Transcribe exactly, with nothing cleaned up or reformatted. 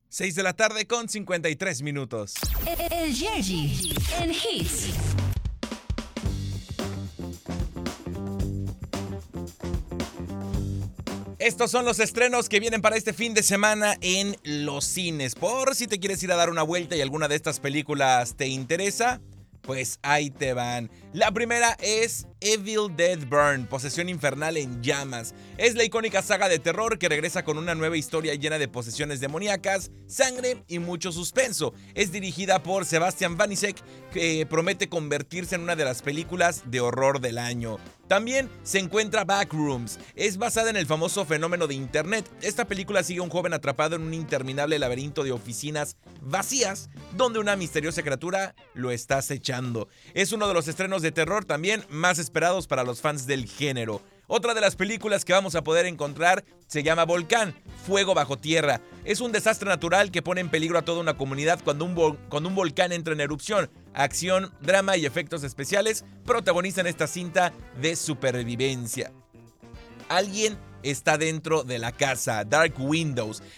seis de la tarde con cincuenta y tres minutos. El Jersey en Hits. Estos son los estrenos que vienen para este fin de semana en los cines. Por si te quieres ir a dar una vuelta y alguna de estas películas te interesa, pues ahí te van. La primera es Evil Dead Burn, Posesión Infernal en Llamas. Es la icónica saga de terror que regresa con una nueva historia llena de posesiones demoníacas, sangre y mucho suspenso. Es dirigida por Sebastian Vanicek, que promete convertirse en una de las películas de horror del año. También se encuentra Backrooms. Es basada en el famoso fenómeno de internet. Esta película sigue a un joven atrapado en un interminable laberinto de oficinas vacías, donde una misteriosa criatura lo está acechando. Es uno de los estrenos de terror también más esperados para los fans del género. Otra de las películas que vamos a poder encontrar se llama Volcán, Fuego bajo tierra. Es un desastre natural que pone en peligro a toda una comunidad cuando un, vol- cuando un volcán entra en erupción. Acción, drama y efectos especiales protagonizan esta cinta de supervivencia. Alguien está dentro de la casa, Dark Windows.